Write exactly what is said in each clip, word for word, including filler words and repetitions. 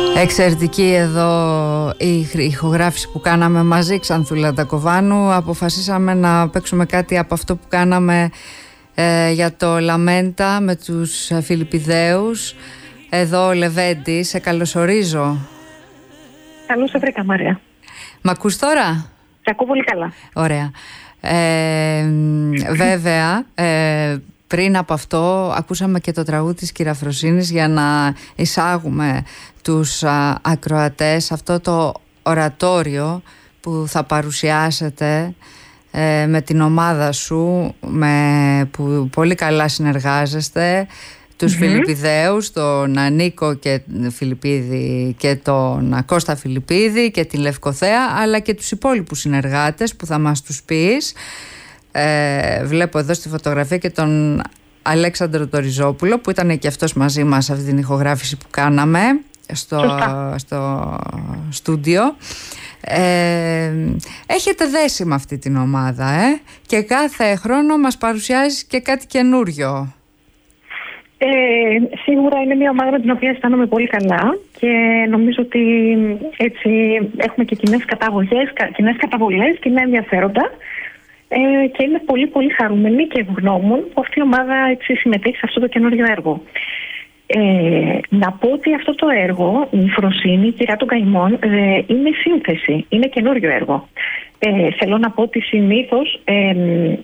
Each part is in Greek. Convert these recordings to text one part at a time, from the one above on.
Εξαιρετική εδώ η ηχογράφηση που κάναμε μαζί, Ξανθούλα Τακοβάνου. Αποφασίσαμε να παίξουμε κάτι από αυτό που κάναμε ε, για το Λαμέντα με τους Φιλιππιδαίους. Εδώ ο Λεβέντη, σε καλωσορίζω. Καλώς σε βρήκα, Μαρία. Μ' ακούς τώρα? Σε ακούω πολύ καλά. Ωραία. Ε, βέβαια, ε, πριν από αυτό ακούσαμε και το τραγούδι της Κυραφροσύνης για να εισάγουμε τους α, ακροατές αυτό το ορατόριο που θα παρουσιάσετε ε, με την ομάδα σου, με, που πολύ καλά συνεργάζεστε, τους mm-hmm. Φιλιππιδαίους, τον Νίκο και Φιλιππίδη και τον Κώστα Φιλιππίδη και την Λευκοθέα, αλλά και τους υπόλοιπους συνεργάτες που θα μας τους πεις. Ε, βλέπω εδώ στη φωτογραφία και τον Αλέξανδρο Τοριζόπουλο που ήταν και αυτός μαζί μας σε αυτή την ηχογράφηση που κάναμε στο, στο στούντιο. Ε, έχετε δέσει με αυτή την ομάδα ε? Και κάθε χρόνο μας παρουσιάζει και κάτι καινούριο. Ε, σίγουρα είναι μια ομάδα με την οποία αισθάνομαι πολύ καλά και νομίζω ότι έτσι έχουμε και κοινές καταγωγές, κοινές καταβολές, κοινά ενδιαφέροντα. Ε, και είμαι πολύ πολύ χαρούμενη και ευγνώμων που αυτή η ομάδα έτσι συμμετέχει σε αυτό το καινούριο έργο. Ε, να πω ότι αυτό το έργο, η Φροσύνη, η Κυρά των Καημών, ε, είναι σύνθεση, είναι καινούριο έργο. Ε, θέλω να πω ότι συνήθως ε,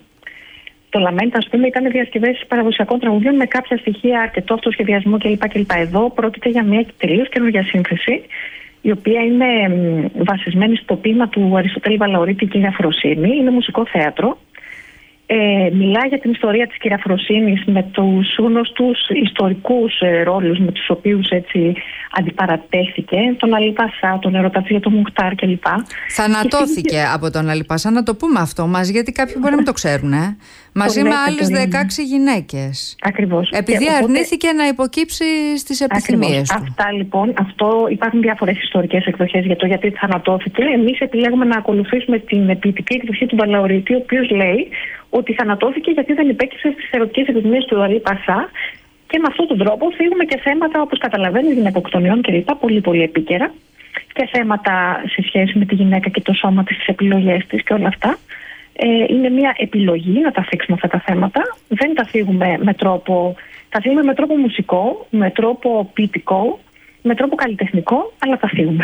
το Λαμέντα, ας πούμε, ήταν διασκευές παραδοσιακών τραγουδιών με κάποια στοιχεία, αρκετό αυτοσχεδιασμό κλπ. κλπ. Εδώ πρόκειται για μια τελείως καινούργια σύνθεση, η οποία είναι βασισμένη στο ποίημα του Αριστοτέλη Βαλαωρίτη «Κυραφροσύνη». Είναι μουσικό θέατρο. Ε, μιλάει για την ιστορία της Κυραφροσύνης με τους γνωστούς ιστορικούς ε, ρόλους με τους οποίους έτσι αντιπαρατέθηκε, τον Αλή Πασά, τον Ερωτατζή, τον Μουχτάρ κλπ. Θανατώθηκε και... από τον Αλή Πασά, να το πούμε αυτό μας, γιατί κάποιοι μπορεί να μην το ξέρουν. Ε? Μαζί με άλλες δεκαέξι γυναίκες. Ακριβώς. Επειδή και αρνήθηκε οπότε... να υποκύψει στις επιθυμίες του. Αυτά λοιπόν, αυτό υπάρχουν διάφορες ιστορικές εκδοχές για το γιατί θανατώθηκε. Εμείς επιλέγουμε να ακολουθήσουμε την ποιητική εκδοχή του Βαλαωρίτη, ο οποίος λέει ότι θανατώθηκε γιατί δεν υπέκυψε στις ερωτικές επιθυμίες του Αλή Πασά. Και με αυτόν τον τρόπο φύγουμε και θέματα, όπως καταλαβαίνεις, γυναικοκτονιών κλπ. Πολύ πολύ επίκαιρα. Και θέματα σε σχέση με τη γυναίκα και το σώμα της, τις επιλογές της και όλα αυτά. Ε, είναι μια επιλογή να τα θίξουμε αυτά τα θέματα. Δεν τα θίγουμε με τρόπο, τα θίγουμε με τρόπο μουσικό, με τρόπο ποιητικό, με τρόπο καλλιτεχνικό, αλλά τα θίγουμε.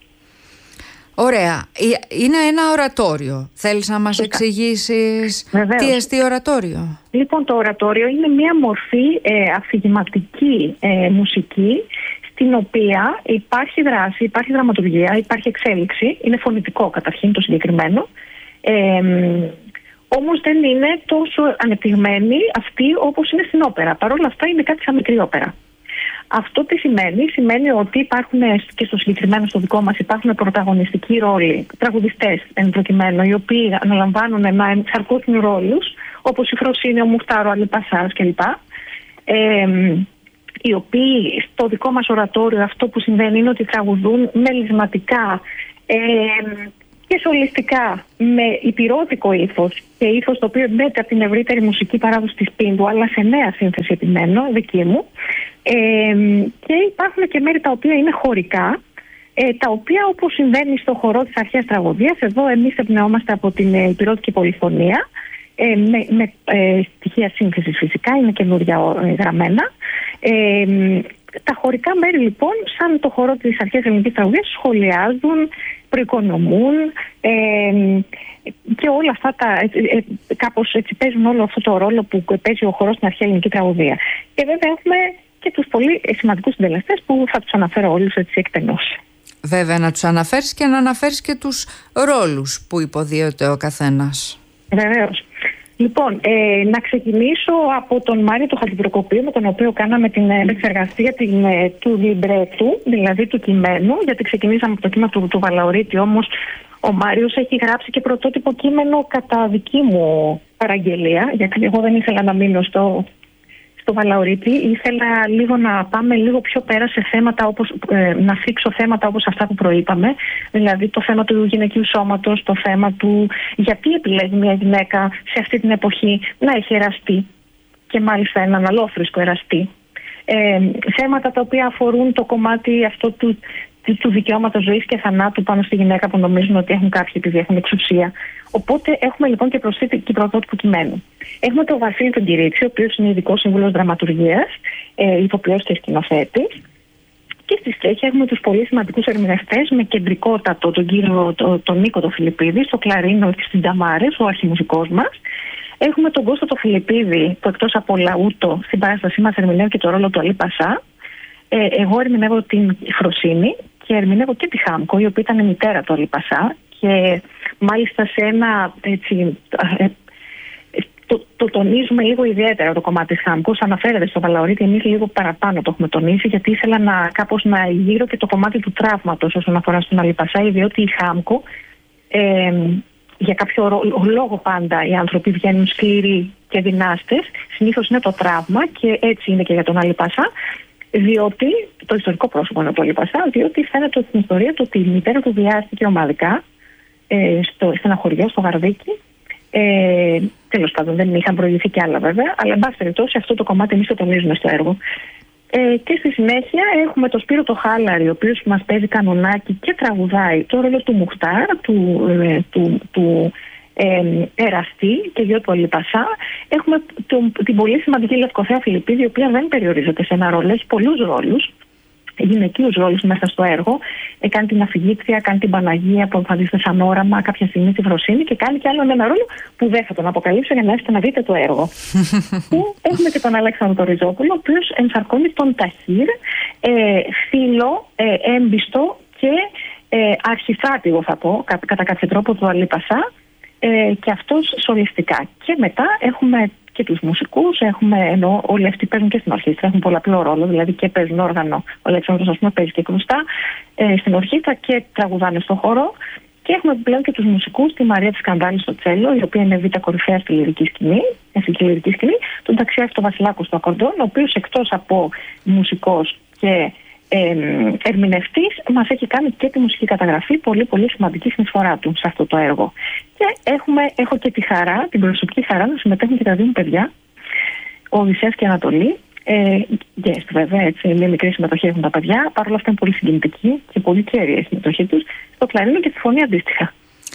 Ωραία. Είναι ένα ορατόριο. Θέλεις να μας εξηγήσεις τι εστί ορατόριο? Λοιπόν, το ορατόριο είναι μια μορφή ε, αφηγηματική ε, μουσική, στην οποία υπάρχει δράση, υπάρχει δραματουργία, υπάρχει εξέλιξη. Είναι φωνητικό καταρχήν το συγκεκριμένο. Ε, όμως δεν είναι τόσο ανεπτυγμένη αυτή όπως είναι στην όπερα. Παρ' όλα αυτά είναι κάτι σαν μικρή όπερα. Αυτό τι σημαίνει? Σημαίνει ότι υπάρχουν και στο συγκεκριμένο στο δικό μας υπάρχουν πρωταγωνιστικοί ρόλοι, τραγουδιστές εν προκειμένου, οι οποίοι αναλαμβάνουν να ενσαρκώσουν ρόλους, όπως η Φροσύνη, ο Μουχτάρ, ο Αλή Πασάς κλπ. Ε, οι οποίοι στο δικό μας ορατόριο αυτό που συμβαίνει είναι ότι τραγουδούν μελισματικά ε, και σολιστικά με υπηρώτικο ύφος και ύφος το οποίο μπαίνει από την ευρύτερη μουσική παράδοση της Πίνδου, αλλά σε νέα σύνθεση επιμένω, δική μου. Ε, και υπάρχουν και μέρη τα οποία είναι χωρικά, ε, τα οποία όπως συμβαίνει στο χορό της αρχαίας τραγωδίας, εδώ εμείς εμπνεόμαστε από την ε, υπηρώτικη πολυφωνία, ε, με, με ε, στοιχεία σύνθεσης φυσικά, είναι καινούρια ε, γραμμένα. Ε, τα χωρικά μέρη λοιπόν, σαν το χορό της αρχαίας ελληνικής τραγωδίας, σχολιάζουν, προοικονομούν ε, και όλα αυτά τα, ε, ε, κάπως έτσι παίζουν όλο αυτό το ρόλο που παίζει ο χορός στην αρχαία ελληνική τραγωδία. Και βέβαια έχουμε και τους πολύ σημαντικούς συντελεστές που θα τους αναφέρω όλους έτσι εκτενώς. Βέβαια, να τους αναφέρεις και να αναφέρεις και τους ρόλους που υποδίωται ο καθένας. Βεβαίως. Λοιπόν, ε, να ξεκινήσω από τον Μάριο του Χατζηπροκοπίου, με τον οποίο κάναμε την επεξεργασία την, του λιμπρέτου, δηλαδή του κειμένου, γιατί ξεκινήσαμε από το κείμενο του, του Βαλαωρίτη, όμως ο Μάριος έχει γράψει και πρωτότυπο κείμενο κατά δική μου παραγγελία, γιατί εγώ δεν ήθελα να μείνω στο... στο Βαλαωρίτη, ήθελα λίγο να πάμε λίγο πιο πέρα σε θέματα όπως, ε, να θίξω θέματα όπως αυτά που προείπαμε, δηλαδή το θέμα του γυναικείου σώματος, το θέμα του γιατί επιλέγει μια γυναίκα σε αυτή την εποχή να έχει εραστεί και μάλιστα έναν αλόφρισκο εραστή. ε, θέματα τα οποία αφορούν το κομμάτι αυτό του, του δικαιώματος ζωής και θανάτου πάνω στη γυναίκα που νομίζουν ότι έχουν κάποιοι επειδή έχουν εξουσία. Οπότε έχουμε λοιπόν και προσθήκη πρωτότυπου κειμένου. Έχουμε τον Βασίλη τον Κυρίτσι, ο οποίος είναι ειδικός σύμβουλος δραματουργίας, ε, ηθοποιός και σκηνοθέτης. Και στη συνέχεια έχουμε τους πολύ σημαντικούς ερμηνευτές με κεντρικότατο τον κύριο τον, τον Νίκο τον Φιλιππίδη, στο κλαρίνο και στις νταμάρες, ο αρχιμουσικός μας. Έχουμε τον Κώστα τον Φιλιππίδη, που εκτός από λαούτο στην παράστασή μας ερμηνεύει και το ρόλο του Αλή Πασά. Ε, εγώ ερμηνεύω την Φροσίνη και ερμηνεύω και τη Χάμκο, η οποία ήταν η μητέρα του Αλή Πασά. Και μάλιστα σε ένα έτσι. Ε, Το, το τονίζουμε λίγο ιδιαίτερα το κομμάτι της Χάμκο. Αναφέρεται στο Βαλαωρίτη, εμείς λίγο παραπάνω το έχουμε τονίσει, γιατί ήθελα να, κάπως να γύρω και το κομμάτι του τραύματος όσον αφορά στον Αλή Πασά, διότι η Χάμκο, ε, για κάποιο λόγο πάντα οι άνθρωποι βγαίνουν σκληροί και δυνάστες. Συνήθως είναι το τραύμα και έτσι είναι και για τον Αλή Πασά, διότι το ιστορικό πρόσωπο είναι το Αλή Πασά, διότι φαίνεται στην ιστορία του ότι η μητέρα του βιάστηκε ομαδικά ε, στο, σε ένα χωριό, στο Γαρδίκι. Ε, τέλος πάντων, δεν είχαν προηγηθεί κι άλλα βέβαια, αλλά εν πάση περιπτώσει αυτό το κομμάτι εμείς το τονίζουμε στο έργο. Ε, και στη συνέχεια έχουμε τον Σπύρο το Χάλαρη, ο οποίος μας παίζει κανονάκι και τραγουδάει το ρόλο του Μουχτάρ, του, ε, του, του ε, εραστή και γιο του Αλή Πασά. Έχουμε τον, την πολύ σημαντική Λευκοθέα Φιλιππίδη, η οποία δεν περιορίζεται σε ένα ρόλο, έχει πολλούς ρόλους, γυναικείους ρόλους μέσα στο έργο. Ε, κάνει την αφηγήτρια, κάνει την Παναγία που εμφανίζεται σαν όραμα, κάποια στιγμή τη Φροσίνη, και κάνει κι άλλο ένα ρόλο που δεν θα τον αποκαλύψω για να έρθετε να δείτε το έργο. Που έχουμε και τον Αλέξανδρο τον Ριζόπουλο, ο οποίος ενσαρκώνει τον Ταχύρ, ε, φίλο, ε, έμπιστο και ε, αρχιστράτηγο, θα πω, κα, κατά κάποιο τρόπο, του Αλή Πασά, ε, και αυτός σολιστικά. Και μετά έχουμε και τους μουσικούς, έχουμε, ενώ όλοι αυτοί παίζουν και στην ορχήστρα, έχουν πολλαπλό ρόλο, δηλαδή και παίζουν όργανο. Ο Αλέξανδρος, ας πούμε, παίζει και κρουστά ε, στην ορχήστρα και τραγουδάνε στον χώρο. Και έχουμε πλέον και τους μουσικούς, τη Μαρία της Σκανδάλη στο τσέλο, η οποία είναι β' κορυφαία στη λυρική σκηνή, στη λυρική σκηνή, τον Ταξιάρχη τον Βασιλάκο στο ακορντεόν, ο οποίος εκτός από μουσικός και ε, ερμηνευτής, μας έχει κάνει και τη μουσική καταγραφή, πολύ πολύ σημαντική συνεισφορά του σε αυτό το έργο. Και έχουμε, έχω και τη χαρά, την προσωπική χαρά να συμμετέχουν και τα δύο μου παιδιά, ο Οδυσσέας και η Ανατολή. Ε, yes, βέβαια, έτσι, μια μικρή συμμετοχή έχουν τα παιδιά. Παρ' όλα αυτά είναι πολύ συγκινητική και πολύ κέρια η συμμετοχή τους στο κλαρίνο και στη φωνή αντίστοιχα.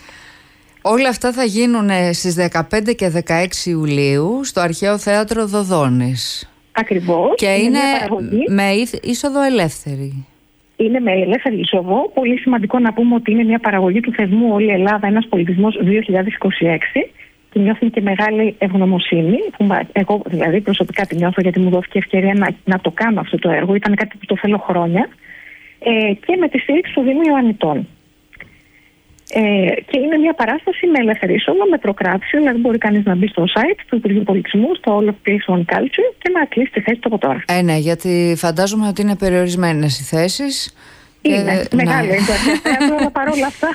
Όλα αυτά θα γίνουν στις δεκαπέντε και δεκαέξι Ιουλίου στο Αρχαίο Θέατρο Δοδόνης. Ακριβώς. Και είναι, είναι με είσοδο ελεύθερη. Είναι με ελεύθερη είσοδο. Πολύ σημαντικό να πούμε ότι είναι μια παραγωγή του θεσμού Όλη η Ελλάδα, ένας πολιτισμός δύο χιλιάδες είκοσι έξι. Και νιώθει και μεγάλη ευγνωμοσύνη, που εγώ δηλαδή προσωπικά τη νιώθω, γιατί μου δόθηκε ευκαιρία να, να το κάνω αυτό το έργο. Ήταν κάτι που το θέλω χρόνια. Ε, και με τη στήριξη του Δήμου Ιωαννητών. Ε, και είναι μια παράσταση με ελεύθερη είσοδο, με προκράτηση, δηλαδή μπορεί κανείς να μπει στο site του Υπουργείου Πολιτισμού, στο All of Place One Culture, και να κλείσει τη θέση του από τώρα. Ε, ναι, γιατί φαντάζομαι ότι είναι περιορισμένες οι θέσεις. Είναι, και... μεγάλο είναι το θέατρο, αλλά παρόλα αυτά.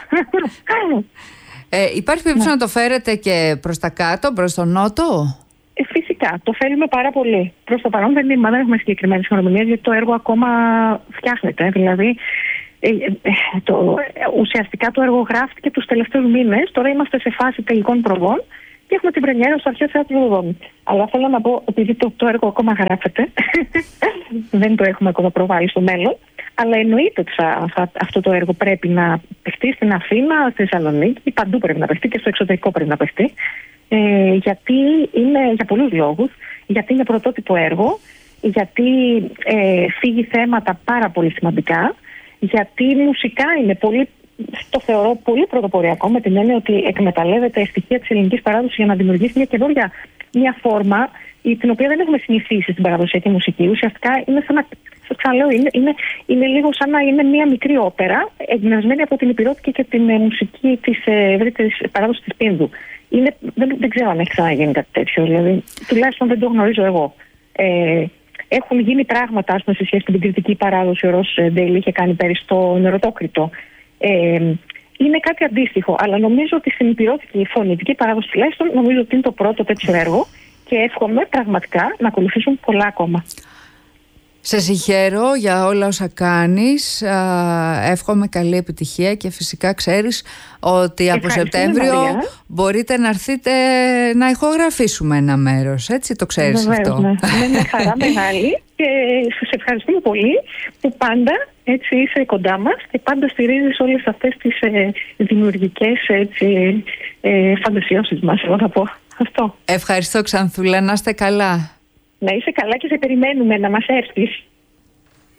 Ε, υπάρχει περίπτωση να. να το φέρετε και προς τα κάτω, προς τον νότο? Ε, φυσικά, το θέλουμε πάρα πολύ. Προς το παρόν δεν, δεν έχουμε συγκεκριμένες ημερομηνίες, γιατί το έργο ακόμα φτιάχνεται. Δηλαδή, ε, ε, το, ουσιαστικά το έργο γράφτηκε τους τελευταίους μήνες. Τώρα είμαστε σε φάση τελικών προβών και έχουμε την πρεμιέρα στο Αρχαίο Θέατρο Δοδόνη. Αλλά θέλω να πω, επειδή το, το έργο ακόμα γράφεται, δεν το έχουμε ακόμα προβάλει στο μέλλον. Αλλά εννοείται ότι θα, θα, αυτό το έργο πρέπει να παιχτεί στην Αθήνα, στη Θεσσαλονίκη, παντού πρέπει να παιχτεί και στο εξωτερικό πρέπει να παιχτεί. Ε, γιατί είναι για πολλούς λόγους. Γιατί είναι πρωτότυπο έργο, γιατί ε, φύγει θέματα πάρα πολύ σημαντικά, γιατί μουσικά είναι πολύ, το θεωρώ πολύ πρωτοποριακό, με την έννοια ότι εκμεταλλεύεται στοιχεία της ελληνικής παράδοσης για να δημιουργήσει μια καινούργια μια φόρμα, την οποία δεν έχουμε συνηθίσει στην παραδοσιακή μουσική. Ουσιαστικά είναι σαν να. Σας ξαναλέω, είναι, είναι, είναι λίγο σαν να είναι μια μικρή όπερα, εμπνευσμένη από την υπηρώτικη και την ε, μουσική της ευρύτερης παράδοσης της Πίνδου. Είναι, δεν, δεν ξέρω αν έχει ξαναγίνει κάτι τέτοιο, δηλαδή, τουλάχιστον δεν το γνωρίζω εγώ. Ε, έχουν γίνει πράγματα, ας πούμε, σε σχέση με την κριτική παράδοση. Ο Ρος Ντέιλι είχε κάνει πέρυσι το Νεροτόκριτο. Ε, είναι κάτι αντίστοιχο, αλλά νομίζω ότι στην υπηρώτικη φωνητική παράδοση τουλάχιστον νομίζω ότι είναι το πρώτο τέτοιο έργο και εύχομαι πραγματικά να ακολουθήσουν πολλά ακόμα. Σε συγχαίρω για όλα όσα κάνεις, εύχομαι καλή επιτυχία και φυσικά ξέρεις ότι από Σεπτέμβριο Μαρία. μπορείτε να έρθετε να ηχογραφήσουμε ένα μέρος, έτσι το ξέρεις? Βεβαίως, αυτό? Ναι, με μια χαρά μεγάλη και σε ευχαριστούμε πολύ που πάντα έτσι είσαι κοντά μας και πάντα στηρίζεις όλες αυτές τις ε, δημιουργικές έτσι, ε, φαντασιώσεις μας, εγώ θα πω αυτό. Ευχαριστώ Ξανθούλα, να είστε καλά. Να είσαι καλά και σε περιμένουμε να μας έρθεις.